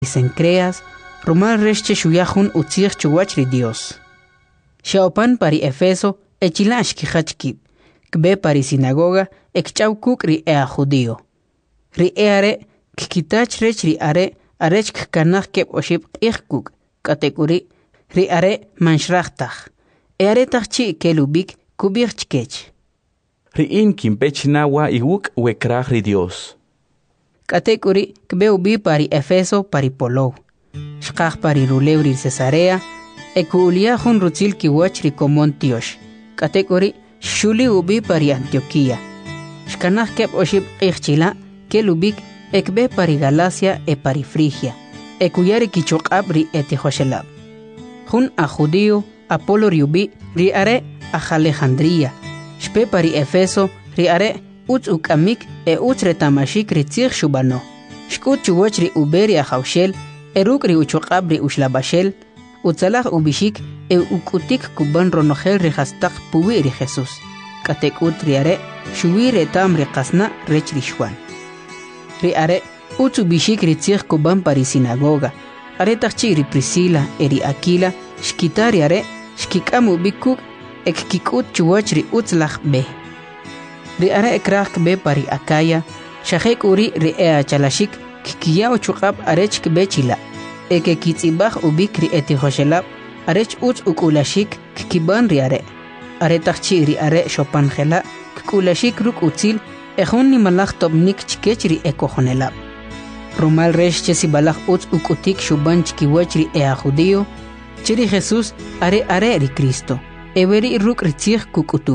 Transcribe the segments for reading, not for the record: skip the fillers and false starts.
Sencreas, rumal reche shuyahun utzir chuwachri Dios. Shaopan pari Efeso, echilash kijachkib, kbe pari sinagoga, ekchaukuk ri ea judío. Ri eare, kikitach rech ri are, arech kanach keb oshib ikkuk, katekuri, ri are manshrachtach. Eare tachchi kelubik, kubir chkech. Ri in kimpechinawa iwuk wekrach ri Dios. Katekuri, kbe ubi pari Efeso pari Polou. Shkach pari Ruleu ri Cesarea, ekuulia hun rutzil kiwach ri komon tiosh. Katekuri, shuli ubi pari Antioquía. Shkanach keb oshib ichchila, kelubik, ekbe pari Galacia e pari Frigia. Ekuyari kichokab ri etihoshelab. Hun a judío, Apolo riubi, ri are a Alejandría. Shpe pari Efeso, ri are uts ukamik e uts retamashik ri tzir shubano. Shkut chuwach ri uberi a haushel, eruk ri uchokab ri ushlabashel, utzalach ubishik e ukutik kuban ronohel ri hastak puwi ri Jesus. Katek ut ri are, shuwi retam ri kasna rech ri shwan. Ri are, uts ubishik ri tzir kuban pari sinagoga. Are tachchi ri Priscila e ri Aquila, shkita ri are, shkikamu bikuk ek kikut chuwach ri utzlach be. Ri are ekrach be pari Acaya, shahek uri ri ea chalashik, kikiya uchukab arech kbe chila. Eke kitzibach ubik ri etihoshelab, arech utz ukulashik, kikiban ri are. Are tachchi ri are shopanjela, kikulashik ruk utzil, ejun ni malach tobnik chkech ri ekojonelab. Rumal resh chesibalach utz ukutik shuban chkiwach ri ea judío, chiri Jesús are ri Cristo. Everi ruk ritzich kukutu.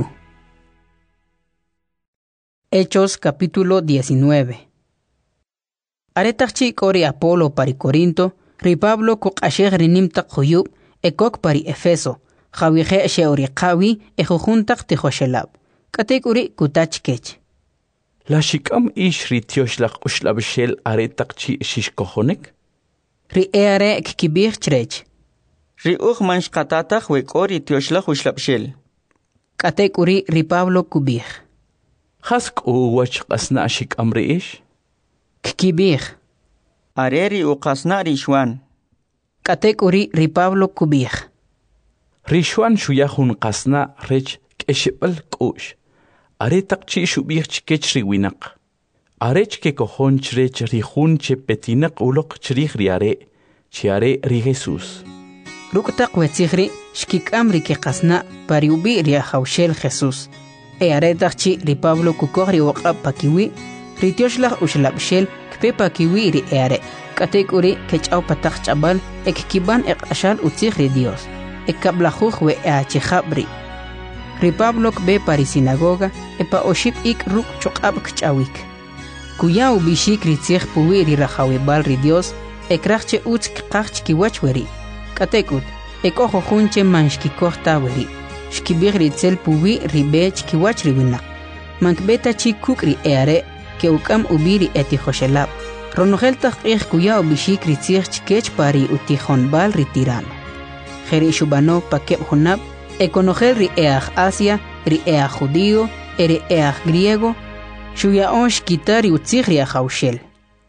Hechos capítulo 19. Aretachchi kori Apolo pari Corinto, ri Pablo kuk asheg rinimtak huyub, ekok pari Efeso, jawihe sheori qawi ejujuntak tihoshelab. Katek uri kutachkech. La shikam ish ri tioshlach ushlabshel aretachchi shishkohonek? Ri eare kikibir chrech. Ri mansh katatach wekori tioshlach ushlabshel. Katek uri ri Pablo kubir. Hask uwach qasna shikam ri ish? Kikibir. Areri uqasna ri shwan. Katek uri ri Pablo kubir. Ri shwan shuyahun qasna rech keshibal kush. Aretachchi shubir chkech ri winak. Arech ke kohon chrech ri hun che petinak ulok chrich ri are, chiare ri Jesus. Ruktak wetzihri, shkikam ri ke qasna pari ubi ri haushel Jesus. E aretachchi ri Pablo kukori waqab pakiwi, ri tioshlach ushlabshel kpe pakiwi ri eare. Katek uri kechau patak chabal ek kiban ek ashal utzih ri Dios. Ek kablajuj we eachichabri. Ri Pablo kbe pari sinagoga epa oship ik ruk chokab kchawik. Kuya ubishik ri tzih puwi ri rajawibal ri Dios, ek rachche utz kqach kiwachweri. Katekut, ek ojo junche manshkikoh taweri. Shkibir ri tzel puwi ri be chkiwach ri winak. Mankbeta chi kuk ri eare, ke ukam ubiri etihoshelab. Ronogel takich kuya ubishik ri tzih chkech pari utihon bal ri tirano. Jeri shubano pakeb honab, ekonogel ri each Asia, ri each judío, ri each griego, shuya on shkita ri utzih ri achaushel.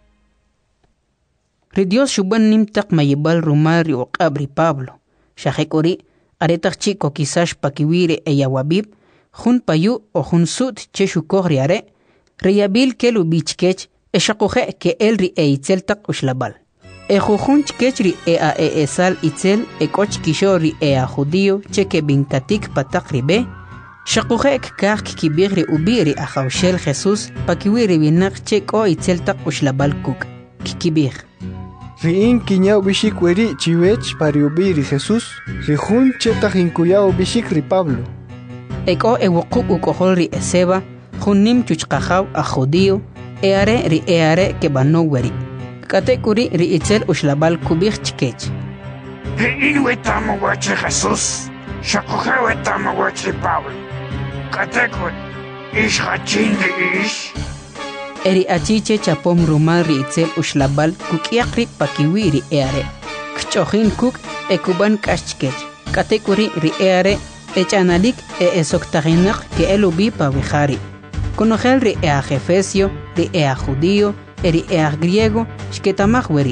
Ri Dios shuban nimtak mayibal rumar ri uqab ri Pablo. Shahek uri, aretachchi kokisash pakiwire eyawabib, jun payu o jun sut che shukoh ri are, ri yabil kelu bichkech, eshakoje ke el ri eitzeltak ushlabal. Ejujun chkech ri ea esal itzel ekoch kisho ri ea judío cheke bintatik patak ri be, shakoje kach kibir ri ubi ri achaushel Jesus pakiwire binak cheko itzeltak ushlabal kuk. Kikibir. Riin kiñao bishik weri chiwech pariubi ri Jesus, rijun chetach incuyao bishik ri Pablo. Eko ewokuk ukohol ri eseba, junim chuchkajaw a judío, eare ri eare ke bano weri. Katekuri ri itzel ushlabal kubir chkech. Riin wetamo wachi Jesus, shakuhe wetamo wachi Pablo. Katekuri, ish hachin ri ish. Eri achiche chapom rumal ri itzel ushlabal kukiakri pakiwi ri eare. Kchohin kuk ekuban kashchkech. Katekuri ri eare echanalik esoktaginak ke elubi pavijari. Conogel ri ea Efesio, ri ea judío, eri ea griego, shketamach weri.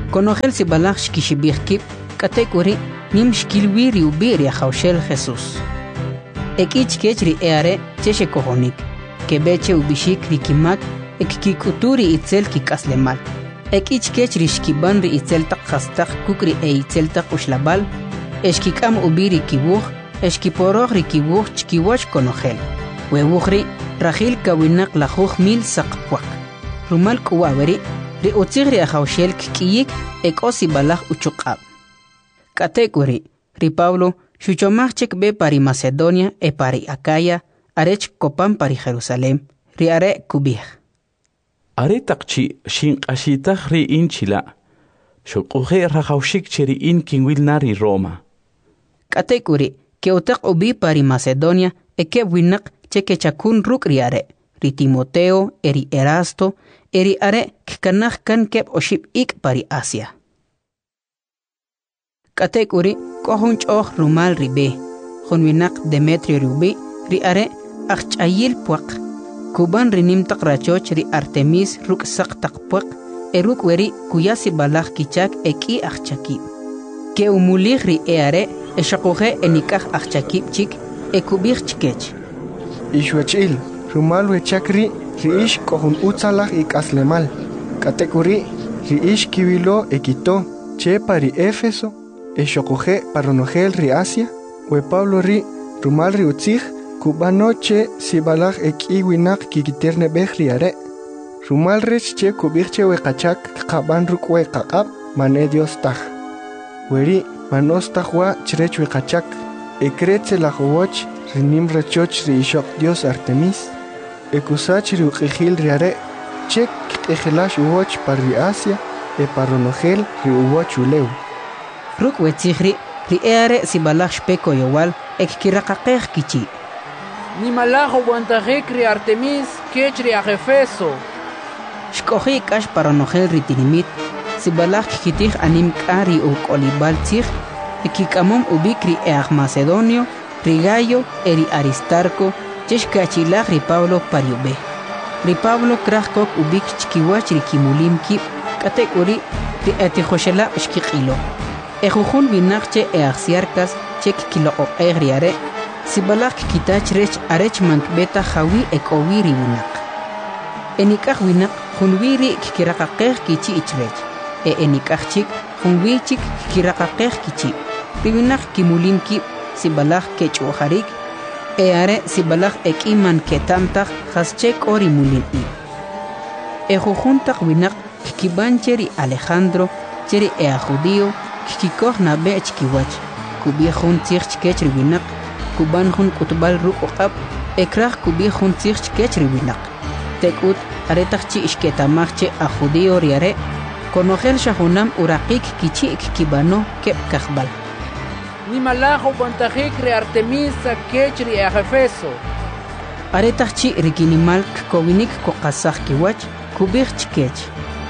Conogel si balach shkishibirkip, katekuri nim shkilwiri ubiri Jaushel Jesús. Ekich kechri eare cheshe kohonik, kebeche ubishik rikimak, ekkikuturi itzel kikaslemal. Ekich kechri shkibanri itzel tak khastak kukri itzel tak ushlabal, eshkikam ubiri kibuj, eshkiporoj rikibuj chkiwach konogel. Wewujri rajil kawinak lajuj mil sakpuak. Rumal kuwaweri, ri utzigri a Jaushel kikiyik osi balaj uchukab. Katekuri, ri Pablo, shuchomachek be pari Macedonia pari Acaya, arech kopan pari Jerusalem, ri are kubij. Are takchi shinqashitaj ri inchila, shukuje rajaushik cheri in kinwilnari Roma. Katekuri, ke utak ubi pari Macedonia, eke winak cheke chakun ruk ri are, ri Timoteo, eri Erasto, eri are kkanaj kan kep oship ik pari Asia. Katekuri, kohun choh rumal ribe, junwinak Demetrio rubi, ri are achayil puak. Kuban rinim tak rachoch ri Artemis ruk sak tak puak, eruk weri kuyasi balak kichak eki achakib. Ke umulih ri are, eshakuhe enikah achakib chik, ekubir chikech. Ishwechil, rumal wechakri, ri ish kohun utzalaj ik aslemal. Katekuri, ri ish kiwilo ekito, che pari Éfeso, eshokuhe paronogel ri Asia, we Pablo ri, rumal ri utzij, kubano che si balaj winak kikiterne bej ri are. Rumal rech che kubirche we kachak kaban ruk we kakab, mane Dios taj. Weri, manos tajwa chrech we kachak, ekretze la jowoch, rinim rechoch ri ishok Dios Artemis, ekusach ri ukijil ri are, chek ejelash uwoch par ri Asia, paronogel ri uwoch uleu. Ruk wetzigri, ri eare si balaj shpeko yowal, kirakakej kichi. Ni malajo guantajek ri Artemis, kech ri Efeso. Shkoji kash paronogel ri tinimit, si balaj kitij anim kari u kolibal tzig, kikamom ubik ri Macedonio, ri Gayo, eri Aristarco, chesh kachilaj ri Pablo pariube. Ri Pablo krajkok ubik chkiwach ri kimulim kip, katekuri ri etijoshela shkikilo. Ejujun binakche axiarkas chek kilo o egriare, si balak kitach rech arech mankbeta jawi ekowiri winak. Enikaj winak junwiri kikirakakej kichi ichrech, enikaj chik junwichik kikirakakej kichi. Riwinak kimulim kip si balak kechuharik, are si balak ekiman ketamtaj jaschek ori mulin i. Ejujuntak winak kikibancheri Alejandro, cheri judío, kikikoh na bech kiwach, kubijun tzich kechri winak, kuban hun kutbal ruk oqab, ekraj kubijun tzich kechri winak. Tekut aretach chi ishketamachche a judío riare, konogel shahunam urakik kichi kibano kep kahbal. Ni malajo guantajek ri Artemis kech ri Efeso. Aretach chi rikinimal kowinik kokasaj kiwach, kubij chkech.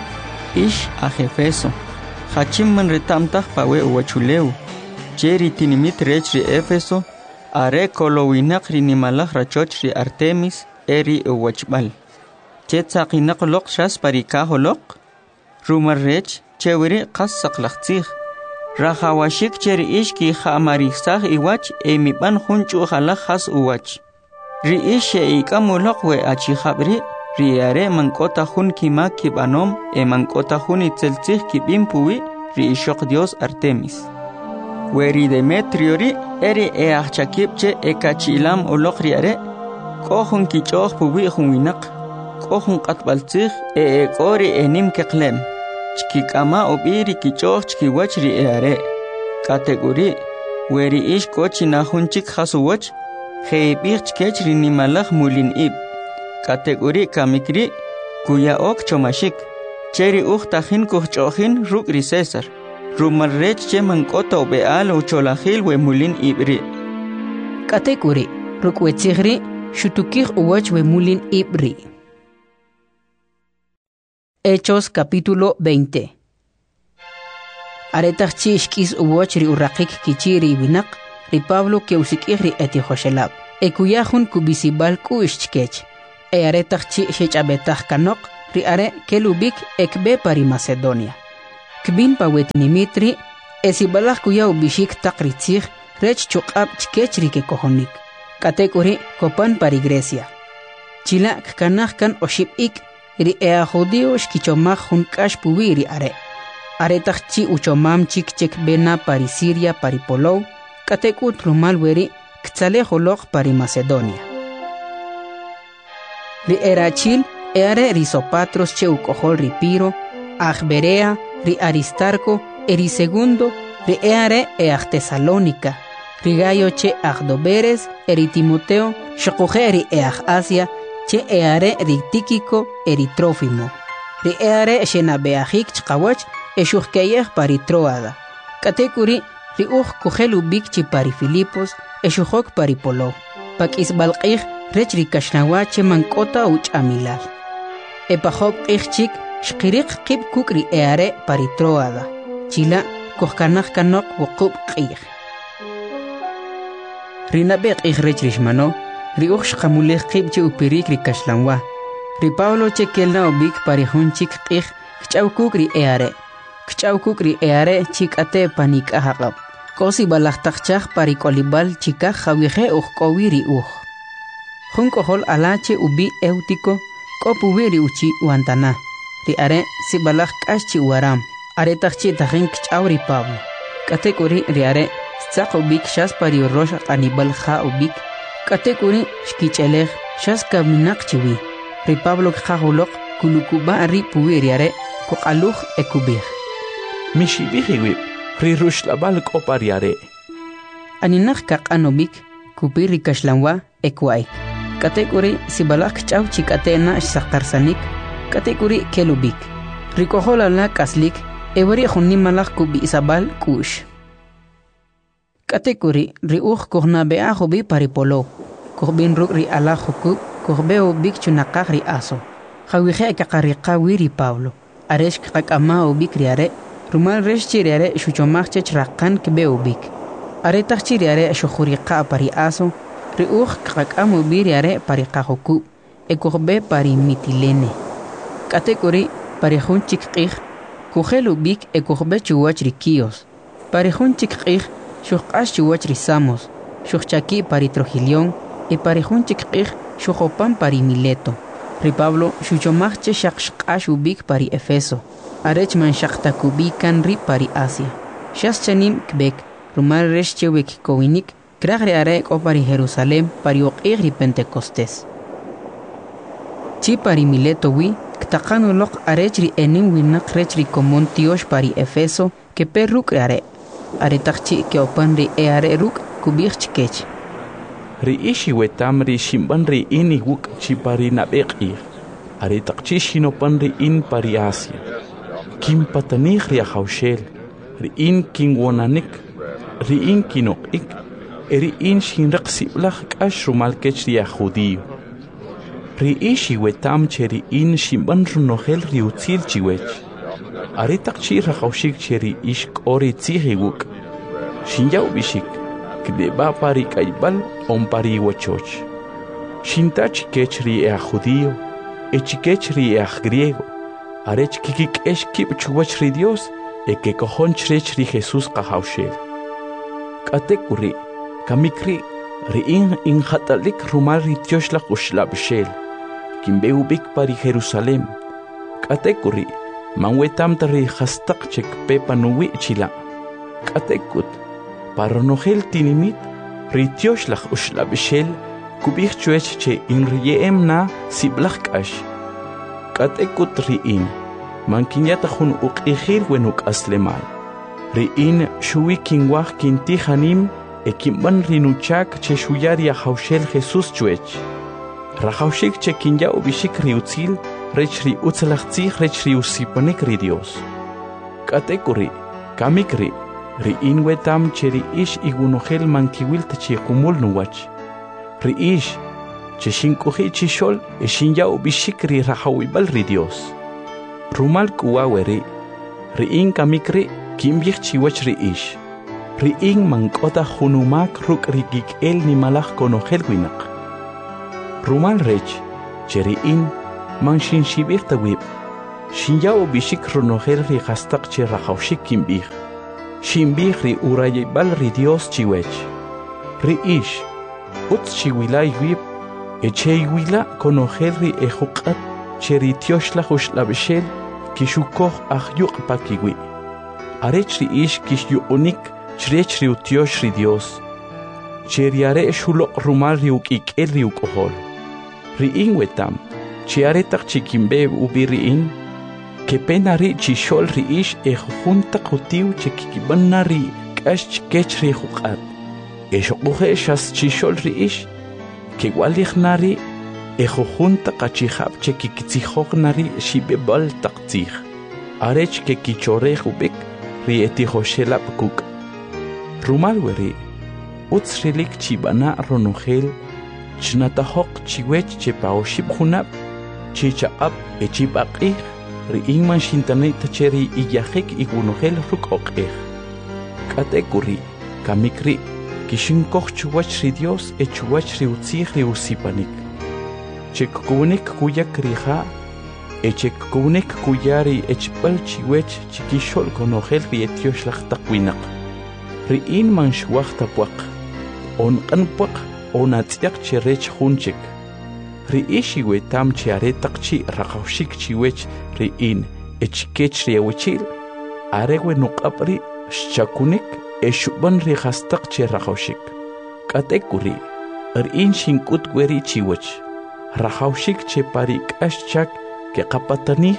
Ish a Efeso. Hachimman retamtaj pawe uwachuleu. Cheri tinimit rech ri Éfeso, are kolowinak ri nimalaj rachoch ri Artemis, eri uwachbal. Chetzaqinak lok shas parikajo lok, rumar rech, chewiri qassak lachtzig. Rajawashik cheri ishki jamarisaj iwach, emiban junchu jalaj has uwach. Ri ishe ikamulok we achijabri, ri are mankota jun kimak kibanom, mankota jun itzeltzig kibimpuwi, ri ishok Dios Artemis. Weri Demetrio ri, eri achakipche kachilam ulok ri are, kohun kichoh puwi jun winak, kohun qatbaltzig, kori enim keklem. Chkikama obiri kichoh chkiwach ri are. Kategori, weri ish kochina junchik hasuwach, heibir chkech ri nimalaj mulin ib. Kategori kamikri, kuya ok chomashik, cheri tajin kuchojin ruk ri César, rumarrech che mankota obeal o cholajil we mulin ibri. Kategori, ruk wetzigri, shutukir uwach we mulin ibri. Hechos capítulo 20. Aretach chi ishkis uwach ri uraqik kichiri winak, ri Pablo ke usikir ri etihoshelab, ekuyahun kubisibal ku ishchkech. Aretach chi shechabetaj kanok, ri are kelubik ekbe pari Macedonia. kbin pa wetinimitri esibalaj kuya ubishik taqritzij rech chuqab chkechri ke kohonik katekuri kopan para iglesia chila kanaj kan oshibik ri ea judío shkichomaj junkash puwiri are tajchi uchomam chik bena pari Siria pari Polou katekut rumal weri ktzale jolok pari Macedonia ri erachil eare ri Sopatros che ukohol ri Piro Berea ri Aristarco eri segundo ri eare Tesalónica ri Gayo che Doberes eri Timoteo shokoje ri Asia che eare ri Tíquico eri Trófimo ri eare shenabeajik chqawach eshuhkeyeh pari Troada katekuri ri kujelu bikchi pari Filipos eshuhok pari Polou pak isbalqij rech ri kashnawach mankota uch amilal epajob ichchik shqirik qib kuk ri eare pari Troada chila kohkanaj kanok wuqub qij rinabe qij rech rishmano ri shqamulej qib che upirik ri kashlanwa ri Pablo che kelna ubik pari hunchik qij kchaw kuk ri eare chikate panik ahaqab kosi balajtaqchaj pari kolibal chika jawije qowiri junkohol alache ubi Eutico kopuwiri uchi wantana ri are si balaj k'axchi waram are tajchi tajin kchaw ri Pablo katekuri ri are tsaq ubik shas pari rosh anibal ja ubik katekuri shkichelej shas kaminaq chiwi ri Pablo kjajolok kulukuba ri puwiri are koqaluj ekubij Mishibihiwib, rirushlabal kopariare. Aninaj kaqanobik, kupiri kashlanwa, ekwai. Katekuri sibalak chaw chikatena shaktarsanik, katekuri kelubik. Rikohola la kaslik, ewari hunimalak kubi isabal kush. Katekuri riuj kohnabea hobi paripolo. Kohbin ruk ri ala hukub, kohbeo bik chunakak ri aso. Hawije kakariqa wiri Pablo. Aresh kakama ubik riare. Rumal resh chiriare shuchomach chachrakan kbeubik. Are tachiriare shukhuriqa pari aso, riuj kakam ubiriare pari qahuku, ekorbe pari mitilene. Katekuri pari hunchik qij, kujelubik ekorbe chuwach rikios. Pari hunchik qij, shukash chuwach risamos, shukchaki pari Trojilion, e pari hunchik qij, shukopan pari Mileto. Ri Pablo shuchomach chashqash ubik pari Efeso. Arech man shaqtakubikan ri pari Asia. Shas chanim kbek, rumal resh chewek kowinik, kragre arek o pari Jerusalem pari oqig ri Pentecostés. Chi pari Mileto wi, ktaqanu loq arech ri enim winak rech ri komon tiosh pari Efeso, ke per ruk are. Are takchi ke opan ri are ruk kubig chikech. Ri ishi wetam ri shimban ri ini wuk chi pari nabeqir. Are takchi shinopan ri in pari Asia. Kim patanich ri haushel, ri in king wonanik, ri in kinok ik, ri in shinrak siblach kash rumal kech ri judío. Ri ishi wetam che ri in shimban runohel ri utzil chiwech. Ari takchi ra haushik che ri ish kori tzihiguk. Shinjau bishik, kdeba pari kaibal on pari wachoch. Shintach kech ri judío, echikech ri griego. Arech kikik esh kip chuwach ri Dios, que cojonch rech ri Jesús kahaushel. Katekuri, kamikri, ri in hatalik rumal ri tioshlach ushlabshel, kimbeubik pari Jerusalem. Katekuri, manwetam ri hastak chek pepa nuwi chila. Katekut, paronohel tinimit, ri tioshlach ushlabshel, kubich chuech che in riem na siblach kash. Katekut riin, mankinyata hun uqihir wenuk aslemal. Riin shui kinwah kintihanim, ekimban rinuchak che shuyaria haushel Jesús chuech. Rahaushik che kinya ubishik riutzil, rech ri utzalachtzih rech ri usipanik ri Dios. Katekuri, kamikri, riin wetam che ri ish igunohel mankiwil che kumul nuwach. Ri ish, che shinkuhi chishol e shinyau bishikri rahawibal ri Dios. Rumal kuwaweri, riin kamikri kimbich chiwach ri ish. Riin mankota hunumak ruk rigik el ni malach konohel winak. Rumal rech, che riin man shinshibir tawib. Shinyaw bishik ronogel ri hastak che rajawshik kimbih. Shimbih ri urayibal ri Dios chiwech. Ri ish, utz chiwilay wib, echeiwila konogel ri ejukat che ri tioshla jushlabshel kishukoh ahyuk pakiwi. Arech ri ish kishyuunik chrech ri utiosh ri Dios. Cheriare shulok rumal ri ukikel ri ukohol. Ri inwetam, chiaretak chikimbe ubi ri in, que pena ri chishol ri ish ejunta kutiu chikibanna ri kash kech ri jukat. Eshokuhe shas chishol ri ish, que walichnari ejunta kachihab chikitzihoknari shibebal taktzih. Arech que kichore hubik ri etihoshelap kuk. Rumal weri, utsrilik chibana ronogel, chnatahok chiwech chepaoshib hunab, chichaab echibakih, ri ingman shintanit cheri iyahek igunogel rukokeh. Katekuri, kamikri, kishinkoch chuwach ri Dios echuwach ri utzih ri usipanik. Chekkunik kuyak riha, echekkunik kuyari echpal chiwech chikishol konogel ri etiosh takwinak. Ri inman shwach tapuak, on kanpuak, on atziak cherech hunchik. Ri ishiwe tam chiaretak chi rakawshik chiwech ri in echkech ri awichil, arewe nukapri shakunik eshuban ri hastak chi rakawshik. Katekuri, in shinkut gweri chiwech, rakawshik che parik ashchak ke kapatanih,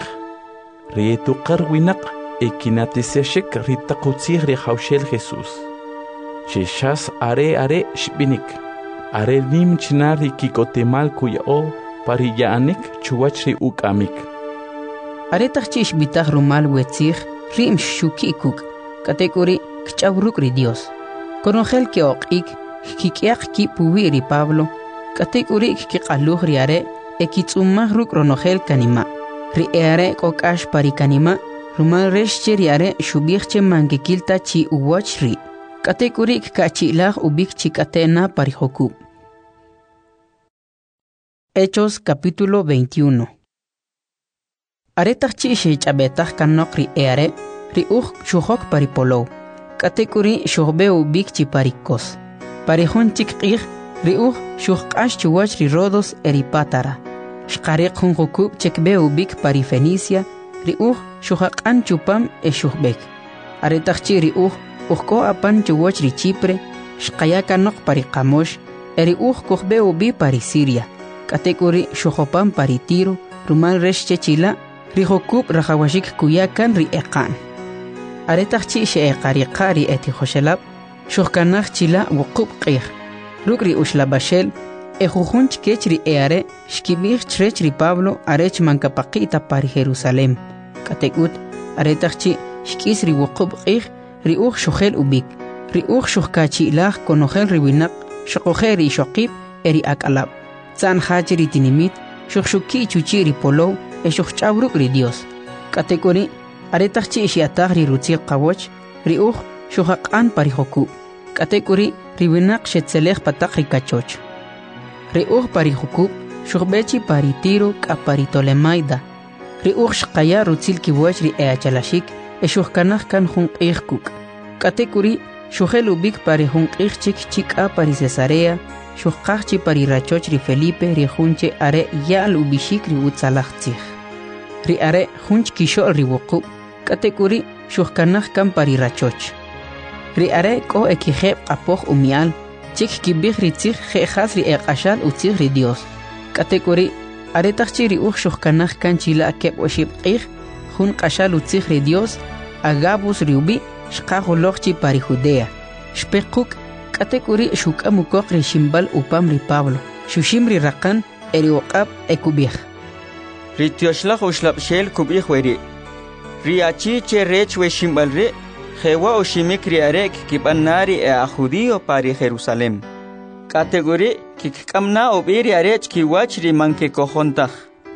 ri etukar winak ekinatiseshek ri takutzih ri hawshel Jesus. Sheshas are shbinik. Are nim chinari kikotemal kuyao pariyaanik chuwachri ukamik. Are tachchish bitach rumal wetzich rim shukikuk katekuri kchauruk ri Dios. Konogel ke okik kikiak ki puwiri Pablo katekuri kiqaluh ri are ekitsumah ruk ronogel kanima. Ri are kokash parikanima rumal reshche ri are shubihche mangekilta chi uwachri. Katekuri kachilah ubik chikatena parihokub. Hechos capítulo 21. Aretach chiche chabetach kanok ri eare, ri shuhok paripolo. Katekuri shuhbe ubik chiparikos. Parihon chikir, ri shuhkash chuwach ri rodos eripatara. Shkarek hokub chekbe ubik parifenicia, ri shuhakan chupam e shuhbek. Aretach chi ri Uhko apan chuwach ri Chipre, shkayakanok parikamosh, eri kohbe ubi pari Siria. Katekuri shuhopan pari Tiro, rumal reshche chila, rihokub rahawashik kuyakan ri ekan. Aretachchi she ekarikari eti hoshelab, shuhkanach chila wukub qih. Rukri ushlabashel, ejujunch kech ri eare, shkibich chrech ri Pablo, arech mankapakita pari Jerusalem. Katekut, aretachchi shkis ri wukub qih, Riuch shochel ubik, riuch shochkachi ilah konogel riwinak, shokoher ri shokib, eri akalab. Zan hachiri tinimit, shokshuki chuchi ri polo, e shochauruk ri Dios. Katekuri, aretachchi ishiatag ri rutzir kawoch, riuch shohakan parihoku. Katekuri, riwinak shetzelech patak ri kachoch. Riuch parihoku, shokbechi paritiro kaparitolemaida. Riuch shkaya rutzil kiwach ri eachalashik, Eshuhkanach kan hunk'ijkuk. Katekuri, shuhel ubik pari hunk'ijchik chik'a pari Cesarea, shuhqajchi pari rachoch ri Felipe ri hunche are yal ubishik ri utzalajtzij. Ri are hunch kishol ri wuqub. Katekuri, shuhkanach kan pari rachoch. Ri are ko ekijeb qapoj umial, chik kibij ri tzij jejas ri eqashal utzij ri Dios. Katekuri, are tachchi ri shuhkanach kan chila keb oshib qij, Hun qashal utzij ri Dios, Agabus riubi, shqajulochchi pari Judea. Shpekuk, katekuri shukamukok ri shimbal upam ri Pablo. Shushim ri rakan, eri oqab ekubij. Ri tioshlach ushlabshel kubij weri. Ri achi che rech we shimbal ri, jewa oshimik ri arek kibanari e a judío pari Jerusalem. Kategori kikkamna obiri arech kiwach ri manke kojontach.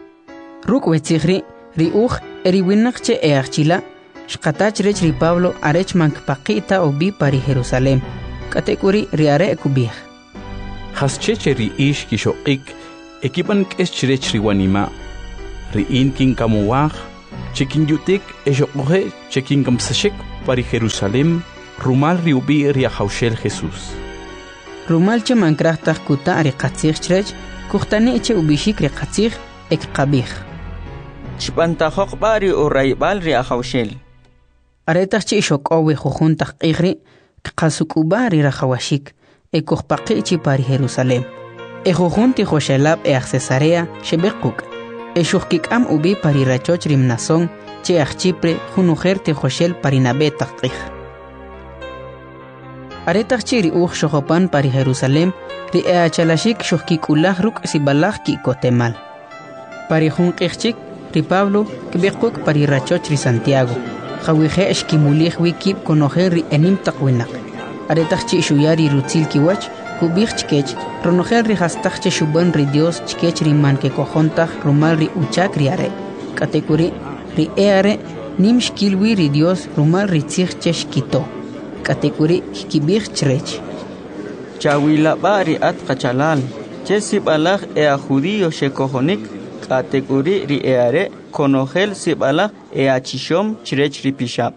Ruk wetzijri, ri eri winakche e archila, shqatach rech ri Pablo arech mankpaqita obi pari Jerusalem. Katekuri ri are ekubij. Hascheche ri ish kishoqik, ekipan kesh rech ri wanima. Ri in kin kamuwaj, Chekin yutik ejokoje chekin gamsashek pari Jerusalem rumal riubi riahaushel Jesús. Rumal che mankrachtaj kuta riqatzij chrech kuhtani che ubishik riqatzij ek qabij. Chpantajok bari o raibal riahaushel. Aretaj che shokowe jujuntaj qigri qasukuba rirahawashik ekujpaqi chi pari Jerusalem. Ejujunti joshelab Cesarea shebekuk. Eshujkikam ubi pari rachoch rimnason che achchipre junujerte joshel parinabe taqij. Aretaj che ri uj shojopan pari Jerusalem ri eachalashik shujkikulaj ruk sibalaj ki kotemal. Pari junqijchik ri Pablo kbekuk pari rachoch ri Santiago. Jawije eshkimulij wikib konojel ri enim taqwinak. Aretaj che shuyari rutzil kiwach kubij chkech ronojel ri hastaj che shuban ri Dios chkech ri man ke kojontaj rumal ri uchak ri are. Katekuri ri eare nim shkilwi ri Dios rumal ri tzij che shkito. Katekuri kibij chrech. Chawila bari at kachalal. Che sibalaj ea judío shekojonik. Katekuri ri eare konojel sibalaj ea chishom chrech ri pishab.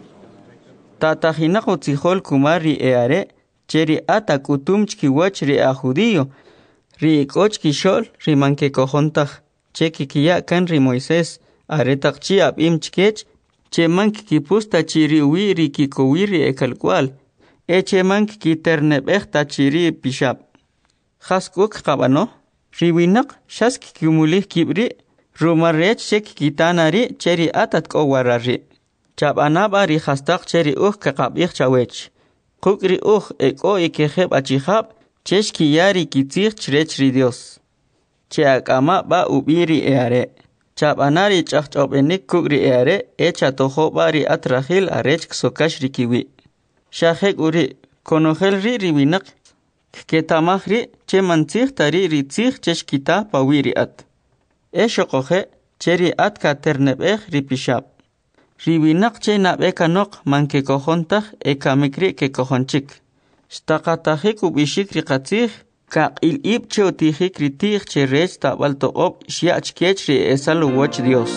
Tatajina otzijol kumar ri eare cheri ata kutum chkiwach ri a judío ri koch kishol ri manke kojontaj che kikia kan ri Moisés aretak chi abim chkech che mank kipusta chiri wi ri kikowi ri ekalkwal che mank kiternebechta chiri pishab khaskuk qabano ri winak shask kumulih kibri rumarech shek kitanari cheri atat kowarari Chabanaba ri hastak cheri kakabich chawech. Kukri eko ikejeb achihab cheshki yari kitzich chrech ri Dios. Cheakama ba ubiri eare. Chabanari chachchobenik kukri eare tojo bari atrahil arech ksokash rikiwi. Shahek uri konogel ri riwinak ketamah ri che mantzich tari ri tzich cheshkita pawiri at. Shokoje cheri at katernebech ri pishab. Riwinak che nabekanok manke kojontaj ekamikri ke kojonchik. Stakatajik ubishik riqatzij kaqil ib che otijik ritij che rech tabal to'ob shiach kech ri esal woch Dios.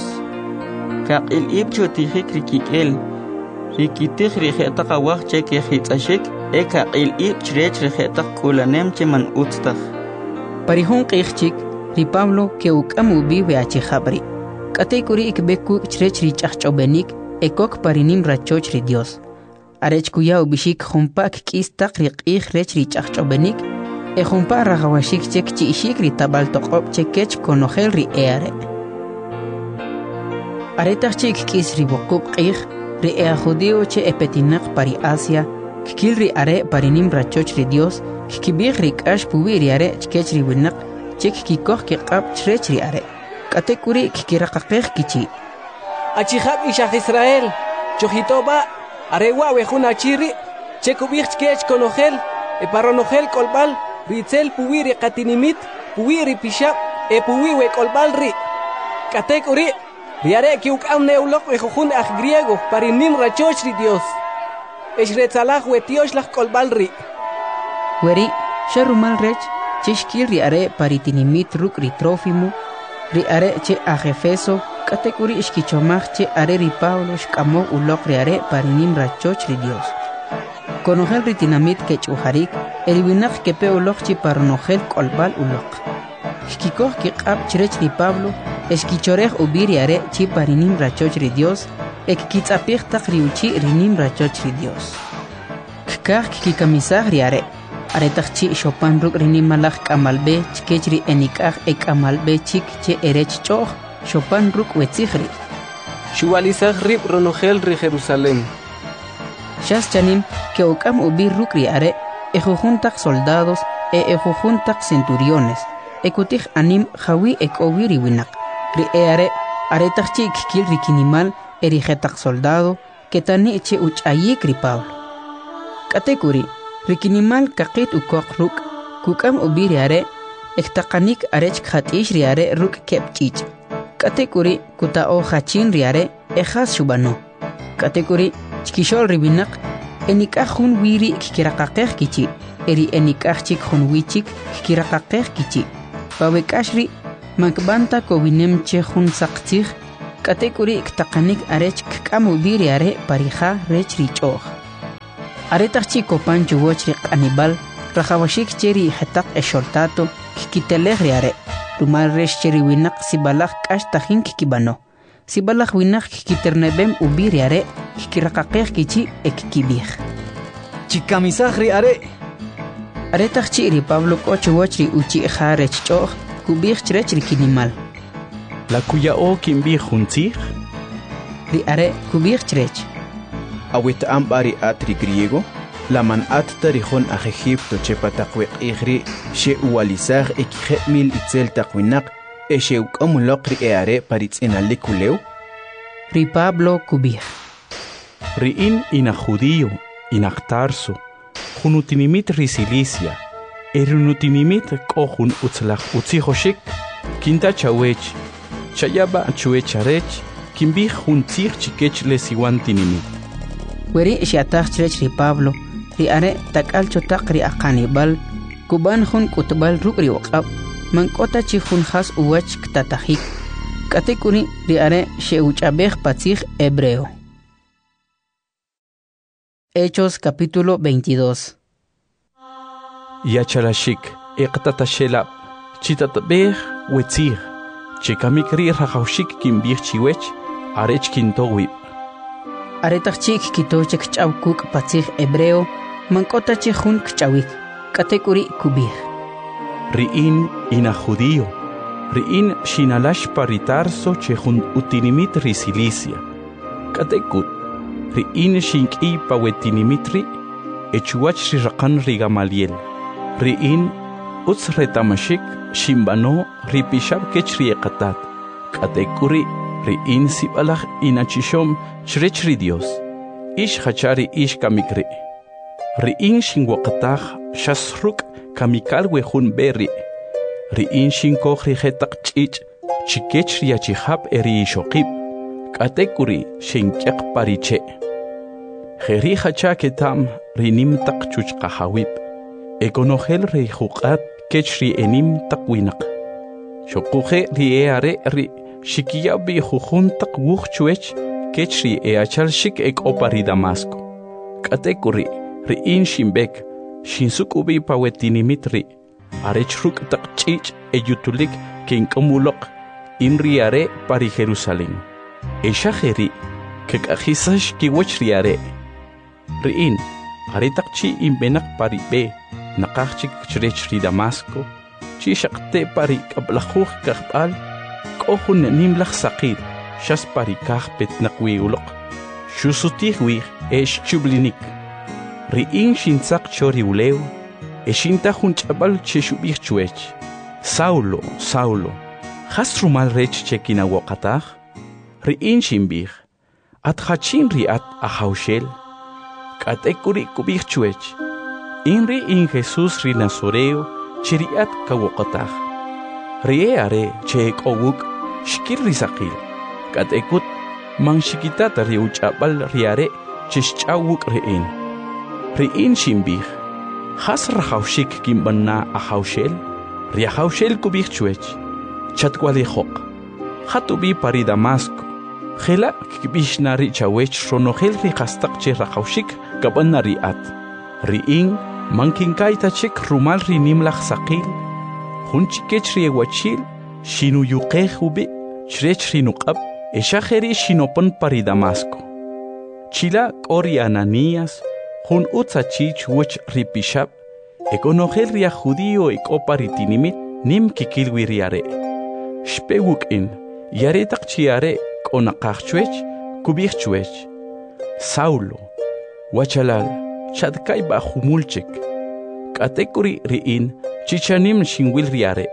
Kaqil ib che otijik rikikel rikitij rijetak awaj che ke hitzashik kaqil ib chrech rijetak kulanem che man utztaj. Parihun qijchik ri Pablo ke ukamu biwe achijabri. Katekuri ikbeku chrech ri chachchobenik ekok parinim rachoch ri Dios. Arech kuya ubishik jumpak kistak ri qij rech ri chachchobenik jumpa ragawashik chek chi ishik ri tabal toqob chekech konojel ri eare. Aretach chik kis ri bokub qij ri judío che epetinak pari Asia kikil ri are parinim rachoch ri Dios kikibig ri kash puwi ri are chkech ri winak chek kikoh ki qab chrech ri are. Katekuri kikiraqaqej kichi. Achihab ishach Israel. Chojitoba arewa wejuna chiri. Chekubich kech konojel. Paronojel kolbal. Ritzel puwiri qatinimit. Puwiri pishab. Puwiwe kolbal ri. Katekuri. Riare kiukam neulok wejujun aj griego. Parinim rachoch ri Dios. Eshretzalaj wetiosh kolbal ri. Weri. Sharumal rech. Cheshkil riare paritinimit ruk ri Trófimo. Ri are che a Efeso katekuri ishkichomaj che are ri Pablo shkamo ulok ri are parinim rachoch ri Dios. Konojel ri tinamit ke chuharik eriwinak ke pe ulok chi parnojel kolbal ulok. Shkikoh ki qab chrech ri Pablo eshkichorej ubiri are chi parinim rachoch ri Dios kitzapij tak ri uchi rinim rachoch ri Dios. Kikaj kikamisaj ri are Aretak chi shopan ruk rinim malaj kamalbe chkech ri enikaj kamalbe chik che erech choh shopan ruk wetzijri. Shualizaj rib ronojel ri Jerusalem. Shas chanim que okam ubir ruk ri are ejujuntak soldados ejujuntak centuriones ekutij anim jawi ekowiri winak. Ri are aretak chi kikil ri kinimal erijetak soldado que tani che uchayik ri Pablo. Katekuri Rikinimal kakit ukok ruk kukam ubiri are ektakanik arech khatish riare ruk kepchich. Katekuri kutao hachin riare ejas shubano. Katekuri chkishol ribinak enikajun wiri kikirakakej kichi. Eri enikajchik jun wichik kikirakakej kichi. Pawekashri makbanta kowinem che jun sakchich Katekuri ktakanik arech kkamu biri are parija rech richoh. Are tachi kopanchu woch ri anibal rajawashik cheri hatak esholtato kikiteleh are. Rumal resh cheri winak sibalak kash tahin kikibano. Sibalak winak kikiternebem ubiri are kikirakakeh kichi ekikibih. Chikamisahri are. Are tachi ri Pablo kochu woch ri uchi jarech choh kubih chrech ri kinimal. La cuya o kimbi juntzig? Ri are kubih chrech. Awit ambari atri griego, la man at tarihon a Egipto chepatakwek igri she ualizag ekijemil itzel takwinak e she ukamulokri eare paritz enalikuleu? Ri Pablo kubih. Ri in ina judío, ina Tarso, junutinimit ri Cilicia, erunutinimit kohun utzlach utzihoshik, kinta chawech, chayaba chuecharech, kimbi juntzig chikech lesiwantinimit. Weri shiatach chrech ri Pablo, ri are takal chotak ri akanibal, kuban hun kutbal rukri waqab, mankota chi hun has uwach ktatahik. Katekuri ri are she uchabej patzig hebreo. Hechos capítulo 22. Yachalashik, eqtatashela, chitatbej wetzig, chikamikri rajaushik kimbij chiwech, arech kintowib. Aretach chik kitochek chawkuk patzig hebreo, mankota chi hun kchawik, katekuri kubih. Riin ina judío, riin shinalash paritarso chehun utinimit ri Cilicia. Katekut, riin shinki pawetinimitri, echuach rirakan ri Gamaliel. Riin utz retamashik shimbano ripishab kech ri ekatat. Katekuri, riin sibalach inachishom chrech ri Dios. Ish hachari ish kamikri. Riin shinwakatach shasruk kamikal wehun berri. Riin shinkoch ri hetak chich chikech ri achihab eri ishokib. Katekuri shinkyak pariche. Jeri hacha ketam rinim tak chuch kahawib. Ekonogel ri hukat kech ri enim tak winak. Shokuje ri eare ri shikiyabi jujun tak wuch chuech kech ri eachal shik ek opari Damasco. Katekuri riin shimbek shinsukubi pawetinimitri. Arechruk tak chich eyutulik kinkomulok inriare pari Jerusalén. Eshajeri kekajisash kiwech riare. Riin aritak chi imbenak pari be nakachik chrech ri Damasco. Chi shakte pari kablajuj kahbal kohun nimlach sakir shas pari kahpet nakwiulok. Shusutihwih esh chublinik. Riin shintzak chori uleu. Eshinta hunchabal cheshubich chuech. Saulo, Saulo, has rumal rech chekina wakatach? Riin shimbich. At hachin riat ahaushel. Katekuri kubich chuech. Inri in Jesus ri Nazoreo chiriat kawakatach. Rie are chek owuk shkir risakil. Katekut mang shikitata riuchabal riare cheshchawuk riin. Riin shimbich. Has rajaushik kimbanna ahaushel, riahaushel kubich chuech, chatwalihok, hatubi pari Damasco, Hela kibishna ri chawech ronogel ri kastak che rajaushik kabanna riat, riin mankinkaita chek rumal ri nimlach sakil, hunchikech ri ewachil, shinu yuqehubi, chrech ri nuqab, eshajeri shinopon pari Damasco. Chila kori Ananías, Hun utzachich wuch ripishab, ekonogel ria judío ekoparitinimit nim kikilwi riare. Shpewuk in, yaretak chiare konakachchuech, kubirchuech. Saulo, wachalal, chadkai ba humulchek. Katekuri riin, chichanim shinwil riare.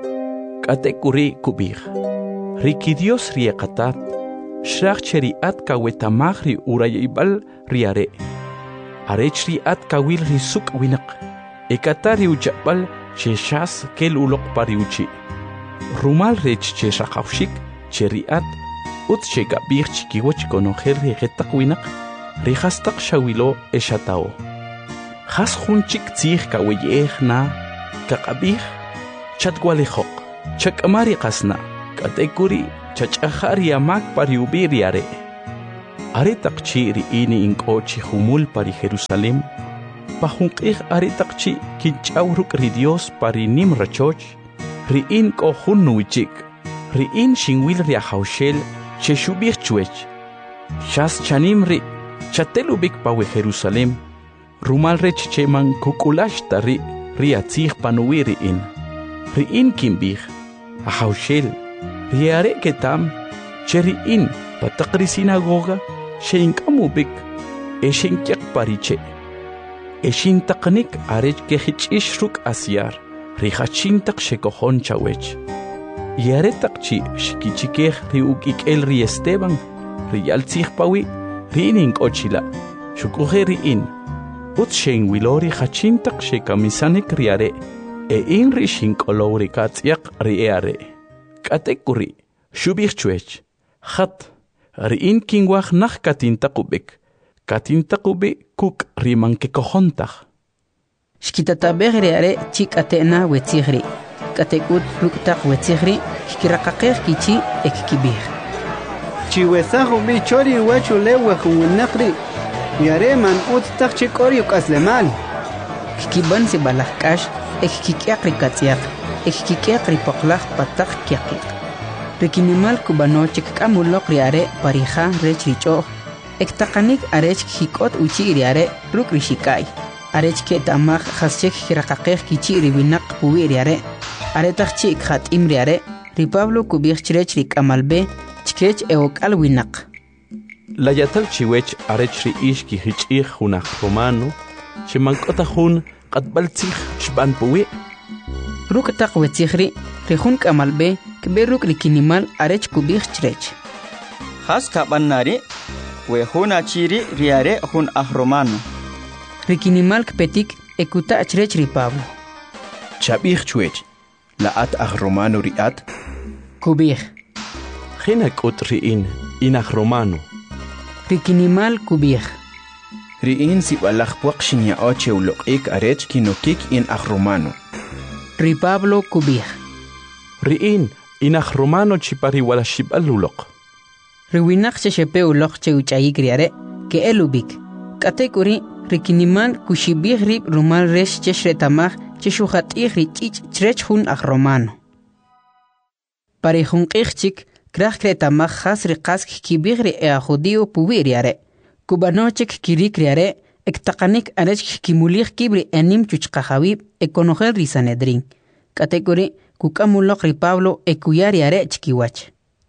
Katekuri kubir. Rikidios riekatat, shrachcheri at kawetamagri urayibal riare. Arechri at kawil risuk winak. Ekatari uchapal cheshas kel ulok pariuchi. Rumal rech cheshakawshik cheriat ut chekabir chikiwach konogel regetak winak. Rihastak shawilo eshatao. Has hunchik tzih kaweyeh na kakabir chatwalehok. Chakamari kasna. Katekuri chach'ajar yamak pari ubiri are. Are taqchi ri'ini inqochi humul pari Jerusalem. Pajunqij are taqchi kinch'awruk ri Dios pari nim rachoch. Ri'in q'ojun nuwichik. Ri'in xinwil riajawxel chexubij chwech. Xas chanim ri chatelubik pawe Jerusalem. Rumal rech cheman kukulash tari riatzij panuwi ri'in. Ri'in kimbij. Ajawxel. Riare ketam cheri'in pataqri sinagoga xeinkamubik exinkiaq pariche. Exintaqnik arech kejich'ish ruk asyar rijachintaq xekojon chawech. Yaretaq chi xkichikej riuk'ik'el ri Esteban riyaltzij pawi ri'in ink'ochila xuk'uje ri'in utz xeinwilori jachintaq xekamisanik riare in ri xink'olow ri katz'yaq ri'are. Katekuri shubij chwech khat ri'in kinwaj naj katintaqubi kuk rimanke kojontaj. Xkitatabej riare chik'atena wetzijri. Katekut ruktaq wetzijri xkiraqaqej kichi ekkibij. Chiwesaj ubi chori wachu lewe junwilnaqri. Yare man utztaq chikori uk'aslemal. Xkiban si balaj k'ax ekkik'iaq ri katz'yaq. Ekkik'iaq ri poqlaj pataq kiaqiq. Rikinimal kubanochik k'amuloq riare parija rech rich'oj. Ektaqanik arech jik'ot uchi riare ruk' ri xikay. Arech ke'tamaj jaschek jiraqaqej kichi ri winaq puwi riare. Aretaq chi kjat'im riare ri Pablo kubij chrech ri k'amalbe chkech ewok'al winaq. Layatal chiwech arech ri ix kijich'ij junaj romano xemank'ota jun q'atb'altzij xb'an puwi. Ruk taq wetzijri rijun k'amalbe kbe ruk' ri kinimal arech kubij chrech. Has kab'annari wejun achiri riare jun aj romano. Ri kinimal kpetik ekuta chrech ri Pablo. Chabij chwech. La'at aj romano ri'at. Kubij. Jina k'ut ri'in inaj romano. Ri kinimal kubij. Ri'in sib'alaj puaq xinya'o chewloq'ik arech kinokik in aj romano. Ri Pablo kubij. Ri'in inaj romano chipari wala xib'al uloq. Ri winaq xexepe uloq cheuch'ayik riare ke elubik. Katekuri ri kinimal kuxibij rib rumal rex chex retamaj chexujat'ij ri ch'ich' chrech jun aj romano. Pari junq'ij chik kraj kretamaj jas ri qas kibij ri judío puwi riare. Kubanochik kirik riare ektaqanik arech kimulij kibri enim chuchqajawib ekonojel ri Sanedrín. Katekuri kuk'amuloq ri Pablo ekuyar riare chkiwach.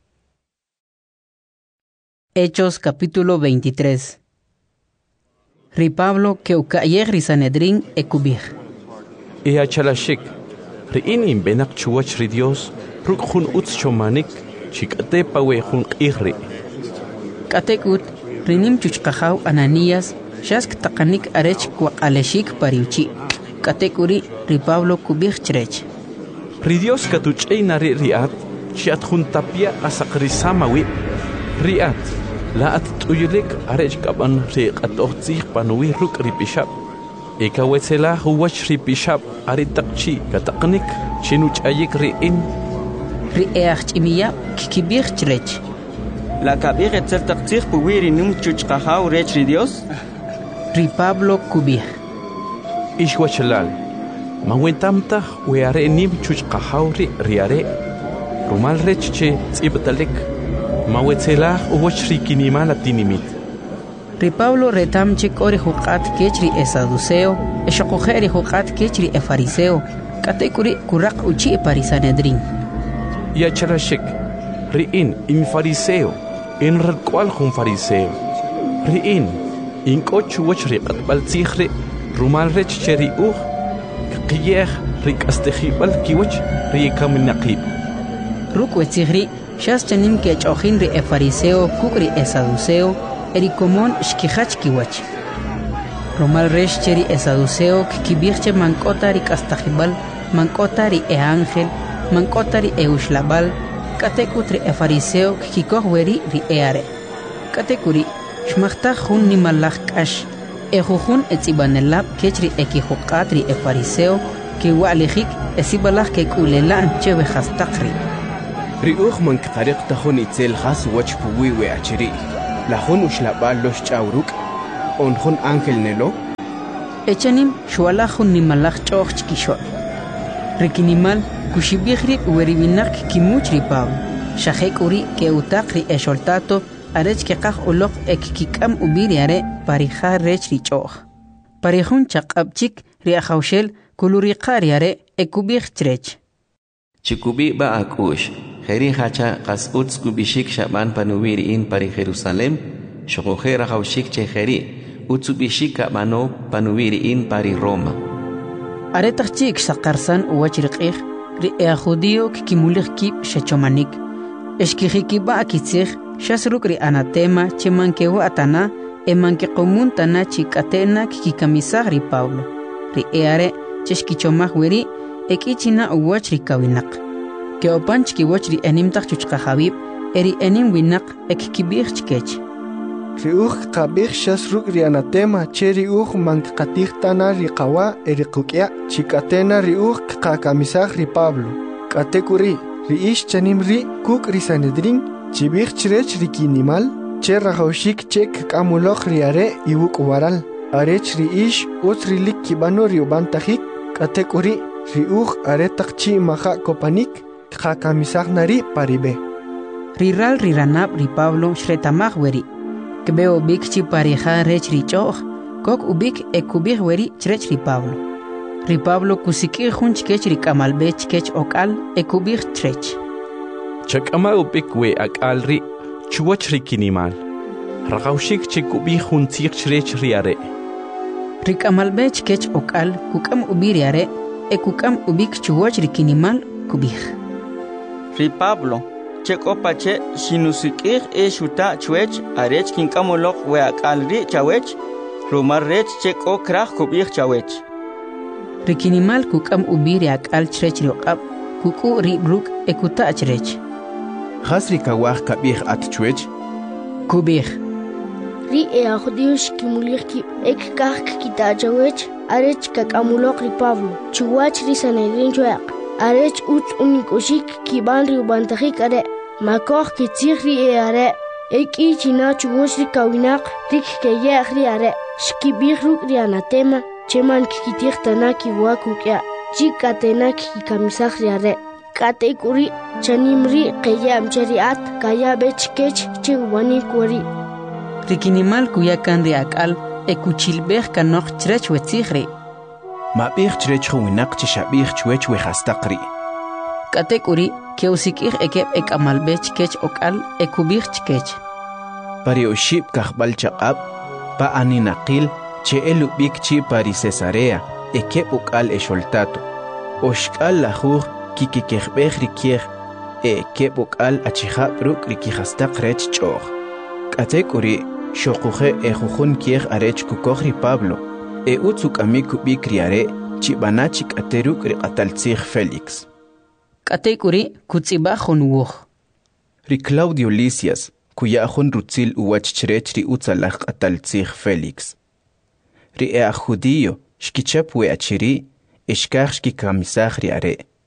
Hechos capítulo 23. Ri Pablo keuka'yej ri Sanedrín ekubij. Achalashik ri'in inbenaq chuwach ri Dios ruk' jun utz chomanik chik'ate pawe jun q'ij ri'. Katekut rinim chuchqajaw Ananías xas ktaqanik arech kwaq'alexik pariuchi. Katekuri ri Pablo kubij chrech. Ri Dios katuch'ey nari ri'at chi'at jun tapya asaq ri samawi. Ri'at la'at t'uyilik arech k'ab'an ri q'at'ojtzij panuwi ruk' ri pixab'. Ekawetzelaj uwach ri pixab' ari taqchi kataqnik chinuch'ayik ri'in. Ri ch'imiyab kikibij chrech. La kabij etzel taqtzij puwi ri nim chuchqajaw rech ri Dios. Ri Pablo kubij. Ixwachalal mawentamtaj weare nim chuchqajaw riare. Rumal rech che tz'ib'talek mawetzelaj uwach ri kinimal atinimit. Ri Pablo retamchik ori juq'at kech ri Saduceo, exoquje ri juq'at kech ri Fariseo, katekuri kuraq uchi pari Sanedrín. Yachalashik ri'in in Fariseo, in ralk'wal jun Fariseo. Ri'in in k'och wach ri q'atb'altzij ri rumal rech che ri uj qiyej ri k'astejib'al kiwach ri kaminaqib. Ruk wetzij ri xas chanim kech'ojin ri Fariseo kuk ri Saduceo eri komon xkijach kiwach. Rumal rex che ri Saduceo kibij che mank'ota ri k'astajib'al, mank'ota ri ángel, mank'ota ri uxlab'al, katekut ri Fariseo kikoj weri ri are. Katekuri xmajtaj jun nimalaj k'ax jujun etz'ib'anelab kech ri kijuq'at ri Fariseo kiwa'lijik esibalaj kek'ulelan che wejastaq ri. riuj man qariq tajun itzel khas wach puwi we achiri lajun ushlabal los chawruk onjun ángel nelo echanim shualajun nimalaj ch'oj chkisho rikinimal kushibihri weribinak kimuchri Pablo shajekuri ke utaqri esholtato arech ke qaj uloq ekkikam ubiri are parija rechri ch'oj parijun chaqabchik riajawshel kuluriqari are ekubij chrech chikubi ba akush Jeri hacha qas uts kubishik shaban panuwiri in pari Jerusalem shoqojera haushik che jeri utsubishik mano panuwiri in pari Roma aretachik saqarsan uwachriqih ri judío kimulig kib shachomanik eshkijiki ba akitzig shasruk ri anatema chemankewa atana emanke qomuntana chikatena kikamisag ri Pablo ri are cheshkichomaj weri ekichina uwachri kawinaq que opanch ki wachri enimtaq chuchqa habib eri enim winaq ekkibij chkech riuj qabij shasruk ri anatema cheri uj manqatij tana ri qawa eri qukya chikatena riuj qaqamisaj ri Pablo katekuri ri ish chanim ri kuk ri Sanedrin chibij chrech ri kinimal che rajawshik che qamuloj ri are iwuk waral arech ri ish utri lik kibano ri ubantajik katekuri riuj are taqchi maja kopanik qaqamisaj nari paribe riral riranab ri Pablo shretamaj weri kbeo bikchi parija rech ri ch'oj kok ubik ekubij weri chrech ri Pablo kusiki junch kech ri kamalbech kech okal ekubij chrech chakama ubik we akal ri chuwach ri kinimal raqawshik chikubij juntzig chrech ri are ri kamalbech kech okal kukam ubiri are ekukam ubik chuwach ri kinimal kubij ri Pablo chekopache sinusikij eshuta chwech arech kinkamolok we akalri chawech rumar rech cheko kraj kubij chawech rikinimal kukam ubiri akal chrech riqab kuku ri bruk ekuta chrech khasri kawaj kabij at chwech kubij ri judíos kimulik ek kaj kita chawech arech kakamulok ri Pablo chuwach ri Sanedrin chwaq arech uts unikushik kiban ri ubantajik are makoj kitzig ri are eki china chuwosh ri kawinaq rik keyaj ri are shkibij ruk ri anatema cheman kikitij tana kiwakukya chikatena kikamisaj ri are katekuri chanim ri qeyam cheriat kaya bech kech chiwani kuri rikinimal kuyakan ri akal ekuchilbej kanoj chrech wetzigri mabij chrech winaq chishabij chwech we hastaqri katekuri keusikij ekeb ekamalbech kech okal ekubij chkech pari oshib kahbal chaqab pa aninaqil che elubik chi pari Cesarea ekeb okal esholtato oshkal lajuj kikikejbej rikiej ekeb okal achijab ruk rikihastaq rech ch'oj katekuri shoquje ejujun kiej arech kukoj ri Pablo utzuk amiku bikriare chibanachik ateruk riqataltzig Felix katekuri kutzibajun wuj ri Claudio Lisias kuyajun rutzil uwach chrech ri utzalaj qataltzig Felix ri judío shkichap we achiri ishkaj shkikamisaj ri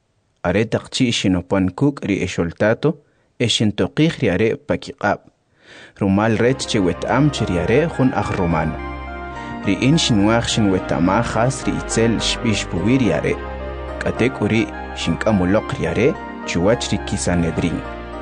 are taqchi shinopan kuk ri esholtato eshintoqij ri are pakiqab rumal rech chewet am ri are jun aj romano ri in shinwaj shinwetama khas ri itzel shbish puwiri are katekuri shinkamuloq ri are chuwach ri Sanedrin